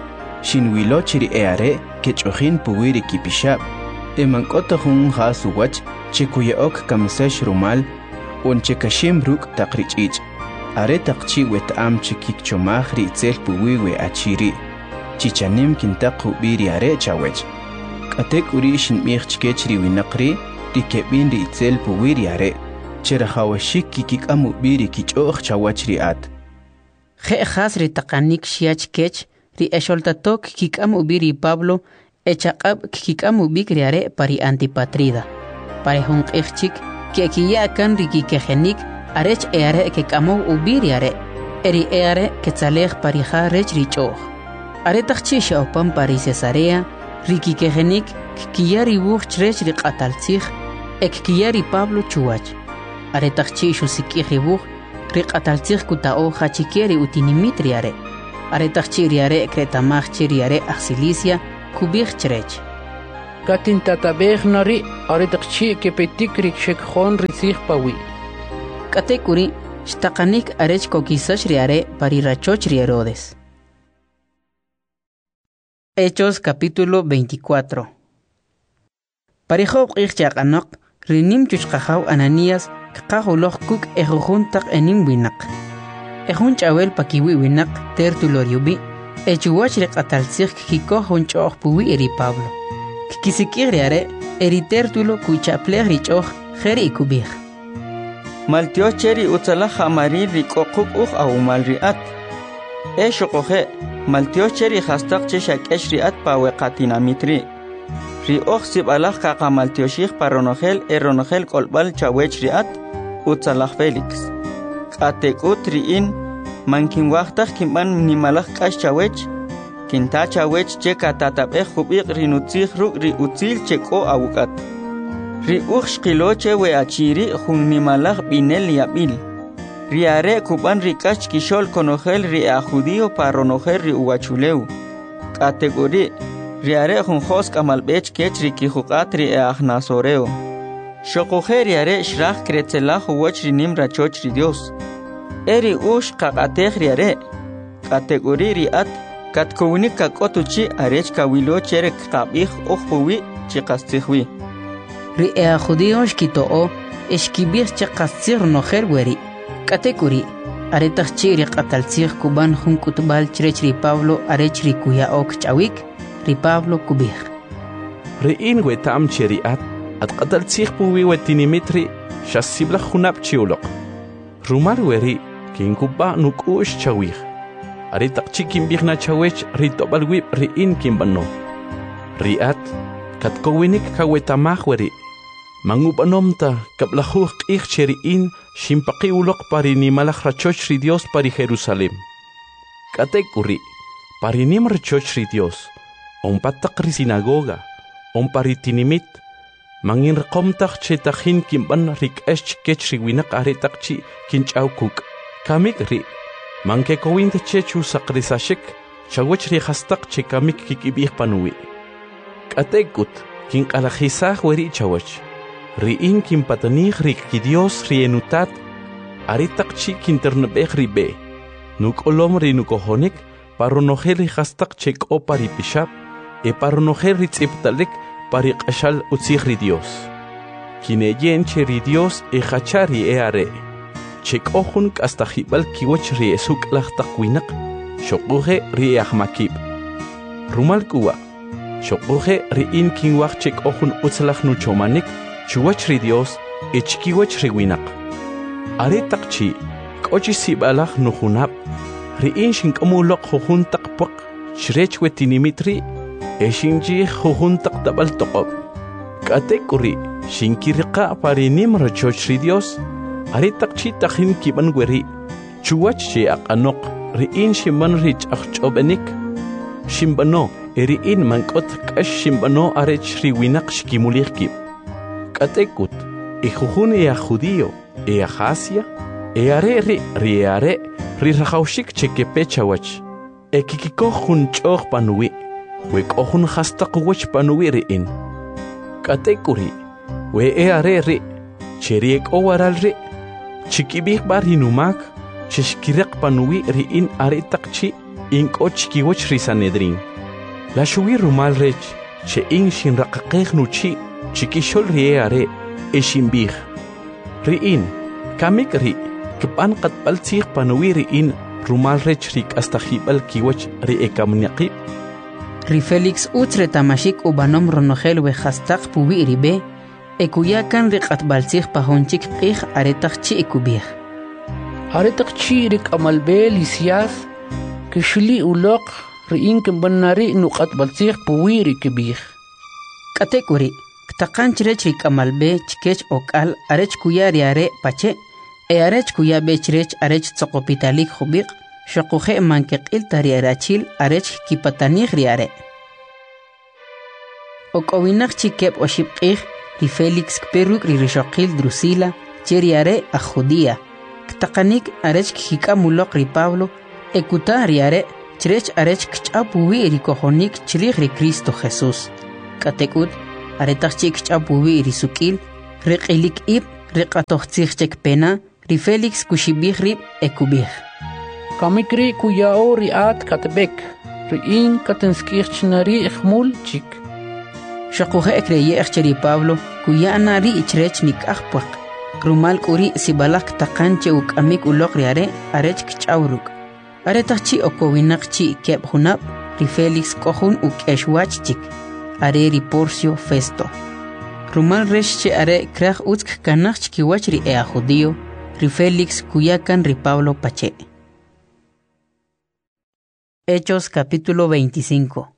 shinwiloch ri are kechojin puwiri kipishab emankota jun khas uwach chikuyeok kamisesh rumal on chekashim ruk taqrichich are taqchi wetam chikikchomaj ri itzel puwiwe achiri chichanim kintaqu biri are chawech katekuri shinmij chkech ri winaqri rikebin ri itzel puwiri are cherajawashik kikikamu biri kich'oj chawach ri at khas ri taqanik shiach kech ri esholtatok kikamu biri Pablo echaqab kikamu bikri are pari Antipatrida pari junqijchik kekiyakan ri kikejenik arech are kekamu ubiri are eri are ketzalej pari jarech ri ch'oj are taqchi shaupan pari Cesarea ri kikejenik kiyari wuj chrech ri qataltzig ekkiyari Pablo chuwach are taqchi shusikij wuj ri qataltzig kutao hachikeri utinimitri are aretachchi riare cretamachchi riare axilicia kubich chrech. Katin tatabej nari aretachchi kepetikrik shekjon risig pawi. Katekuri shtakanik arech kokisach riare parirachoch rierodes. Hechos capítulo 24. Parijob ichyakanok rinim chuchkajaw Ananías kaqahuloq kuk ejujuntaq enim winak. Ejun chawel pakiwi winak Tértulo riubi echuwach riqatalsig kiko junchoq puwi eri Pablo. Kikisikir riare eri Tértulo kuchaplej richoq jeri ikubij. Maltio cheri utzala jamari rikoquk awumal riat. Eshoqoje maltio cheri hastaq cheshak riat paweqatinamitri. Rioq sibalaj kaqamaltioshig paronogel eronogel kolbal chawech riat utzalaj Felix. Qatekut riin mankin waqtaj kimban nimalaj kash chawech kinta chawech che katatabej jubiq rinutzig ruk ri utzil cheko awukat. Riuq shqiloche we achiri jun nimalaj binel yabil. Riare kuban rikash kishol konogel ri a judío paronogel ri uwachuleu. Qategori riare jun jos kamalbech kech ri kijuqat ri agnasoreo. Shoqoje riare shraj kretzela juwach rinim rachoch ri Dios. Eri ush qaqatej riare. Qategori riat katkownik kakotuchi arech kawilo cherek qabij uqpuwi chiqastijwi. Ri a judío shkitoo eshkibij chiqastir nojer weri. Katekuri aretachchi riqatalsig kuban jun kutbal chrech ri Pablo arech ri kuyaok chawik ri Pablo kubij. Riin wetam cheriat at qatalsig puwi wetinimitri shasibla junab chiulok. Rumar weri kinkuba nukush chawik. Aretachchi kimbijna chawech ritobalwib riin kimbano. Riat katkowinik kawetamaj weri. Mangubanomta kablajuq q'ij cheriin shimpaqiwloq parinimalaj rachoch ri Dios pari Jerusalem. Katekuri parinim rachoch ri Dios onpataq ri sinagoga onpari tinimit mangin rqomtaj chetajin kimban rik'ash chikech ri winaq aretaqchi kinch'aw kuk kamik ri mankekowint chechu saqrisashik chawech ri hastaq chekamik kikibij panuwi. Katekut kinqalajisaj weri chawech riin kimpatanij rik Dios rienutat aritaqchi kinternebej ribe nukolom ri nukohonik paronogel ri hastaq chek'o pari pishap paronogel ri tz'iptalik pari q'axal utzij ri Dios kineyen che ri Dios hachari are chek'o jun k'astajib'al kiwach ri esuk'laj taq winaq xoquje ri ajmakib rumal kuwa xoquje riin kinwaj chek'o jun utzlaj nuchomanik chuwach ri Dios echkiwach ri winaq. Aretaqchi k'ochi sib'alaj nujunab riin shink'amuloq jujun taq puq chrech wetinimitri eshinchi jujun taq tab'al toqob. Katekuri shinkiriqa parinim rachoch ri Dios aretaqchi tajin kiban weri chuwach che aqanoq riin shimban ri ch'aqch'obenik shimbano eriin mank'ot k'ax shimbano arech ri winaq shkimulij kib. Katekut jujun a judío a Asia are riare rirajawshik chekepe chawach kikiko jun ch'oj panuwi wek'ojun hastaq wach panuwi riin. Katekuri we are ri cheriek'o waral ri chikibij bar hinumak cheshkiraq panuwi riin aretaqchi ink'o chikiwach ri Sanedrin. La shuwi rumal rech che in shinraqaqej nuchi chikishol riare eshimbij. Riin kamik ri kpan qatb'al tzij panuwi riin rumal rech rik astajib'al kiwach ri ekamniaqib. Ri Felix utz retamashik ubanom ronogel we hastaq puwi ribe ekuyakan ri qatbaltzij pajonchik q'ij aretaqchi ikubij. Aretaqchi rik amalbe Lisias kishli uloq riin kimbanari nuqatbaltzij puwi rikibij. Katekuri Ktaqan chrech rik amalbe chikech okal arech kuya riare pache arech kuya bechrech arech tsoqopitalik jubiq shoquje mankeqil tariarachil arech kipatanij riare. Okowinaq chikep oshibqij ri Felix kperuk ri rishoqil Drusila cheriare a Judía. Ktaqanik arech kikamulok ri Pablo ekuta riare Chirech arech kchapuwi rikohonik chirich ri Cristo Jesús. Katekut aretachik kchapuwi risukil riqilik ib riqatochchik pena ri Felix kushibih ri ekubih. Kamikri kuyao riat katbek riin katenskirchnari ikhmul chik. Shakuhe ekreye echeri Pablo kuyana ri ichrech nik ahpaq. Rumal kuri sibalak takanche uk amik ulok riare arech kchawruk. Aretachchi okowinakchi keb hunab ri Felix kohun uk eshwachchik. Are ri Porcio Festo. Rumal reshche are krach utsk kanach kiwach ri ea judío ri Felix kuyakan ri Pablo pache. Hechos capítulo 25.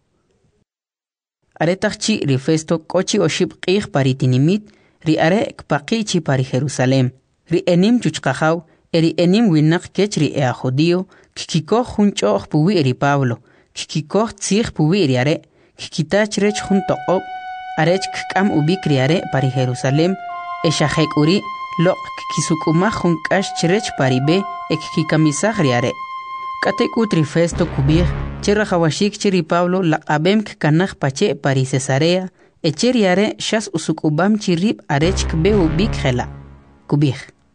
Aretachchi ri Festo kochi oshib qih paritinimit ri are kpaqichi pari Jerusalem. Ri enim chuchqajaw eri enim winak kech ri ea judío kikikoh junchoh puwi ri Pablo. Kikikoh tzih puwi ri are kikitach rech juntoqob arech kikam ubik ri are pari Jerusalem eshahek uri loq kisukumah junkash chirech pari be ekikamisah ri are. Katekut ri Festo kubir cherra hawashik chiri Pablo laqabem kanach pache pari Cesarea echeri are shas usukubam chirib arech kbe ubik khela kubir.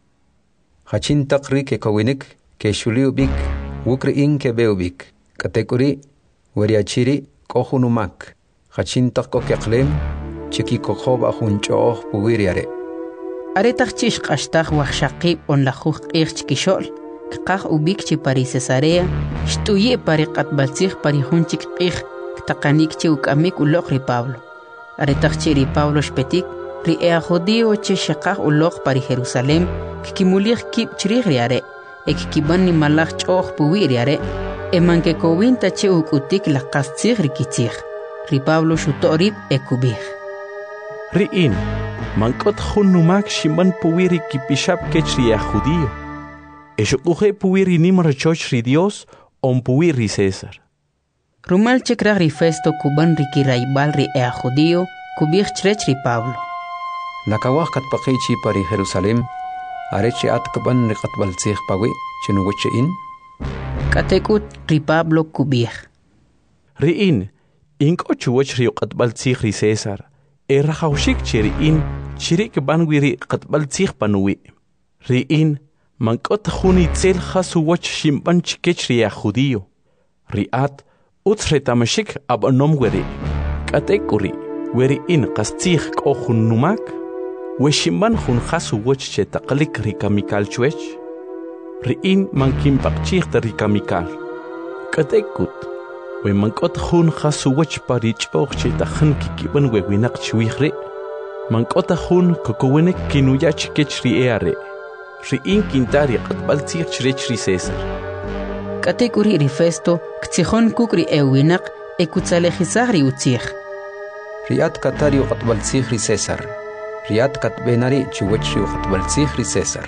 Hachin taqri ke kowinik ke shuli ubik wukri in ke be ubik katekuri wariachiri kohunumak hachin taqko ke qlem chiki kokhob ahunchoh puwiri are. Aretachchish qashtaq waqshaqib on la khuq irchkishol qaq ubik chi pari Cesarea shtuye pari qatbaltzig pari hunchik qih taqanik chi ukamik uloq ri Pablo. Aretachchi ri Pablo shpetik ri ea judío che shaqaq uloq pari Jerusalem kikimulig kib chirih ri are ekkiban ni malach choh puwi ri are emanke kowinta che ukutik la qastzig ri kitzig ri Pablo shutorib ekubih. Ri in mankot khunnumak shiman puwi ri kipishab kech ri ea judío. Eshukuhe puwiri nimar choch ri Dios on puwiri César. Rumal chekrag ri Festo kuban ri kiraibal ri ea judío kubir chrech ri Pablo. Nakawah katpaqichi pari Jerusalem arechi atkaban ri qatbaltzig pawi chinuwiche in. Katekut ri Pablo kubir. Ri in inko chuwach ri qatbaltzig ri César errahawshik chiri in chirik banwiri qatbaltzig panuwi. Ri in mankot khuni tsel khasu wach shimban chikech ri judío riat utsretamashik abanom weri katekuri weri in qastig kohunnumak we shimban khun khasu wach chetaqlik ri kamikal chwech ri in mankim paqchig ri kamikal katekut we mankot khun khasu wach parich och chetakhn kikiban we winak chwihri mankot khun kokowenek kinuya chikech ri eare ri in kintari qatbaltzig chrech ri César. Katekuri ri Festo ktsikhon kukri ewinak ekutsalejizag ri utzig. Riat katari qatbaltzig ri César. Riat katbenari chuwech ri qatbaltzig ri César.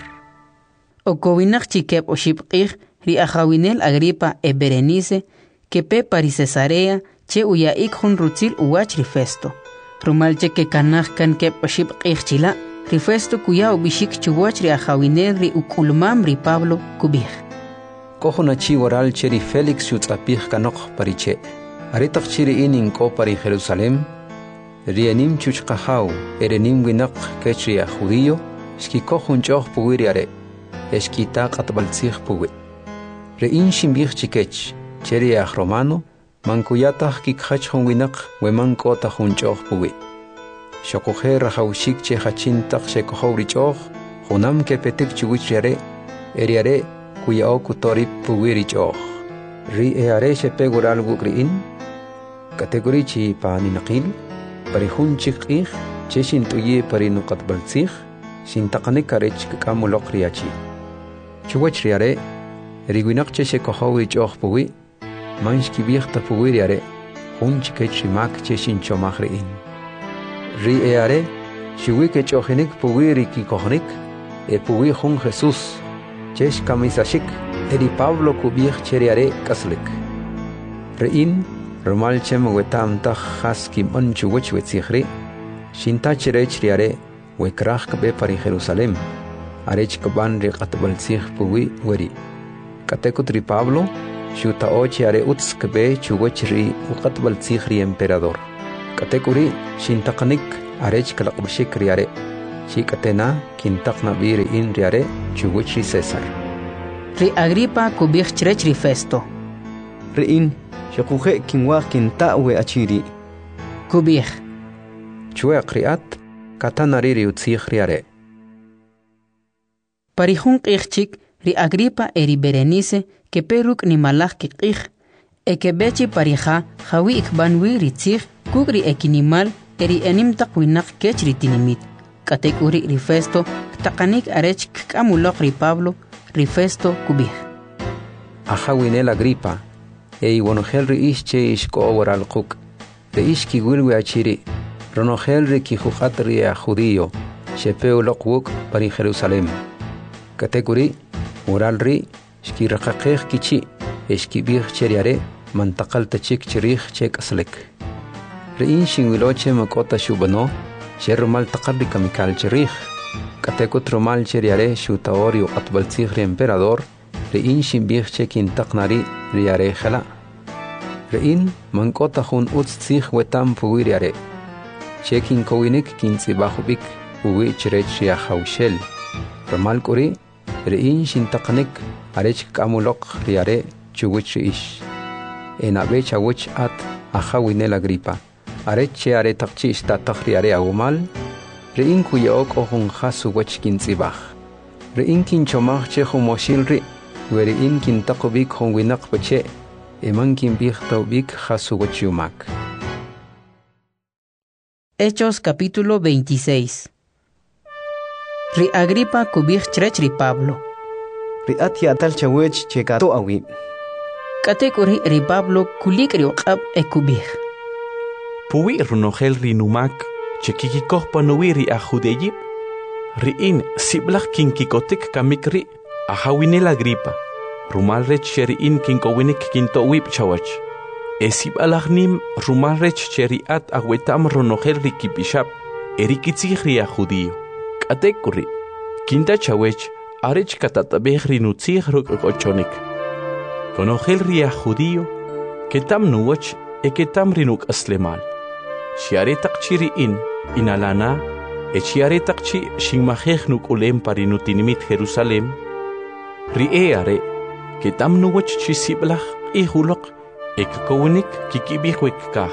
Okowinak chikep oshibqig ri Ajawinel Agripa e Berenice kepe pari Cesarea che uyaik hun rutzil uwach ri Festo. Rumalche ke kanach kan kep oshibqig chila ri Festo kuya ubishik chuwach ri Ajawinel ri ukulmam ri Pablo kubir. Kohunachi waral cheri Felix yutzapih kanok pariche. Aritaq chiri inin ko pari Jerusalem. Rienim chuchqahaw erenim winak kechri a judío shki kohun choh puwiri are. Eshkita qatbaltzig puwi. Rein shimbih chikech cheri a romano mankuyatah kikhach hun winak weman ko tahun choh puwi. Shokohe rahawshik che hachin tak shekohori choh hunam ke petik chuwich yare eriare kuyao kutorip puwiri choh ri eare shepegural wukriin kategori chi pani naqil pari hun chikih che shin tuye pari nuqat baltzig shin taqane karech kamulok riachi chuwach riare riwinak che shekohori choh puwi manshki bikhta puwiri are hun chikech mak che shin chomahriin ri eare shiwi ke chohenik puwiri ki kohnik e puwi hun Jesús chesh kamisashik eri Pablo kubih cheriare kaslik rein romal chem wetam ta khas kim on chuwach wetsikhri shinta cherech riare we krach be pari Jerusalem arech kaban ri qatbalzikh puwi weri katekut ri Pablo Shuta oche are utskbe chugochri uqatbal tsikhri emperador. Katekuri shintaqanik arech kalaqbshik riare. Shikatena kintaqna biri in riare chugochri César. Ri Agripa kubich ri Festo. Riin shakuje kinwa kintawe achiri. Kubich. Chue kriat katanari riutzikh riare. Parihun qixchik ri Agripa eri Berenice que peruk ni malach ki qix e que bechi parija jawi ikbanwi ritzikh kugri ekinimal eri enim taqwinak kechri tinimit katekuri ri Festo taqanik arech kamulok ri Pablo ri Festo kubih Ajawinel Agripa e iwonogel ri ische ishko waral quk ri ishki wilwi achiri ronogel ri ki juqat ri judío shepeu loqwuk pari Jerusalem katekuri waral ri shki raqaqeq kichi eshki bir cheriare mantaqal tachik cherih chek aslek rein shinwiloche makota shubano shermal taqarri kamikal cherih kateko tromal cheriare shutaorio atbal tsikhri emperador rein shimbir chekin taqnari riare khala rein mankota hun uts tsikh wetam puwiriare chekin kowinik kintsibahubik puwi cherech ya haushel ramal kuri rein shintaqnik arech kamulok riare chuguch ish enabe chawuch at ajawinel Agripa arech are taqchi sta takhriare agumal rein kuyaok ohun khasu wach kintsibah rein kinchomach che humoshilri werein kintaqbik honwinak pache eman kinbih tawbik khasu wach yumak Hechos capítulo 26 Ri Agripa kubich ri Pablo Riat yatal chawech chekato awi. Katekuri ri Pablo kulik ri uqab ekubih. Puwi runogel ri numak chekikikoh panuwi a judeyib. Riin siblach kinkikotik kamikri ajawinel Agripa. Rumalrech sheriin kinkowinik kintowib chawach. Esib alachnim rumalrech sheriat awetam runogel ri kipishab. Erikitzih ri a judío. Katekuri kinta chawech arech katatabeh rinutzih ruk ochonik. Konogel ria judío, que tam nuwach e que tam rinuk aslemal. Shiare takchiri inalana, e shiare takchi shingmajeh nuk ulem parinutinimit Jerusalem. Rieare, que tam nuwach chisiblach e hulok, e kakowinik kikibihwek kah.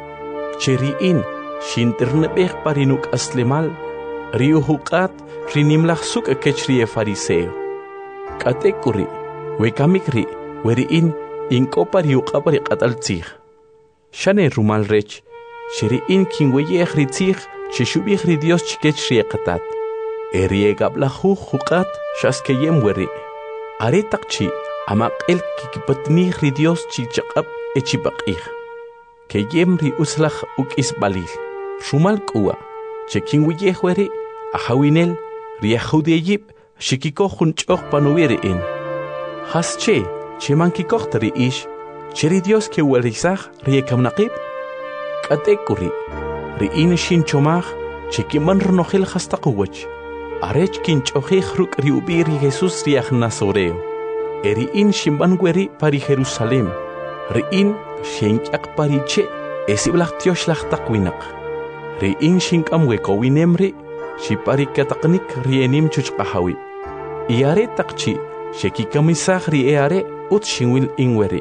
Cheriin, shinternebeh parinuk aslemal, riuhukat rinimlach suk kechrie fariseo. Katekuri, wekamikri, weriin inkopari uqapari qataltzih. Shane rumal rech, sheriin kinweyeh ritzih, chishubih ri Dios chikechrie qatat. Eriegablahu hukat shaskeyem weri. Are takchi, amaqel kikipatnih ri Dios chichaqab echipaqih. Keyem ri uslach uk isbalil. Rumal kuwa, chekinweyeh weri, ajawinel ria judeyib shikikoh hunchoh panuwiriin. Hasche, chemankikoh tari ish, cheri Dios ke werizach ria kamnaqib. Katekuri, riin shinchomach, chekiman runogel hastaquwach. Arech kinchohih ruk riubiri Jesus riach Nazoreo. Eriin shimbangueri pari Jerusalem. Riin shenkiak pariche, esiblach tioshlach taqwinak. Riin shinkamweko winemri, shipari kataqnik rienim chuchqahawi. Iare taqchi, shekikamisah rieare ut shinwil inweri.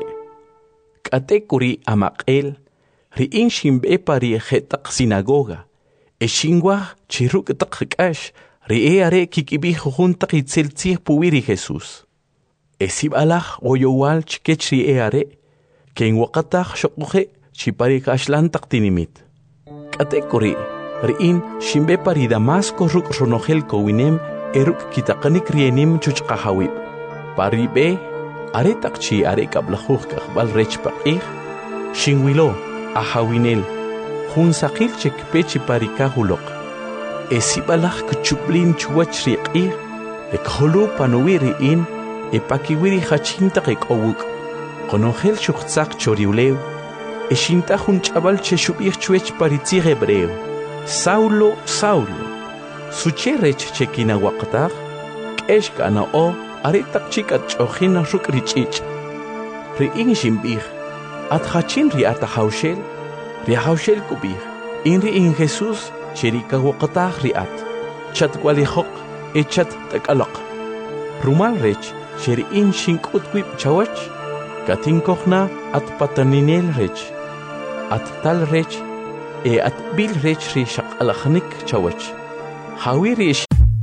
Katekuri amaqel, riin shimbe pari jetaq sinagoga. Eshingwah chiruk taqkash, rieare kikibih juntaq itzeltzih puwiri Jesus. Esib alach oyowal chikech rieare, ken waqataq shokuhe chipari kashlan taqtinimit. Katekuri, riin shimbe pari Damasco ruk ronogel kowinem eruk kitaqanik rienim chuchqahawib. Pari be, are taqchi are kablahuh kakbal rechpaqih, shinwilo, ajawinel, hun saqil chekpechi pari kahulok. Esibalach kuchublin chuwach riqih, ekholu panuwi riin, epakiwiri hachintaq ekowuk. Konogel shuqtzaq choriulew, eshinta hun chabal cheshubih chuech paritzih hebreo. Saulo, Saulo, sucherech chekina waqtaq, keshkana o, aretak chikat chohina ruk richich. ri'in shimbij, at hachin ri atahaushel, ri haushel kubij, in Jesús cherika waqatah riat, chat walihok e chat takalok. Rumal rech sherin shinkutwip chawach, katinkohna at pataninel rech, at tal rech e at bil rech ri shakalachnik chawach. Hawiri.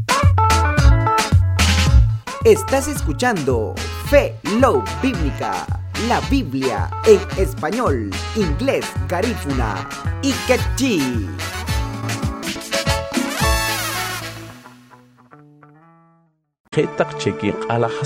Estás escuchando Fe Love Bíblica, la Biblia en español, inglés, garífuna y quechí. Ketak cheki alajas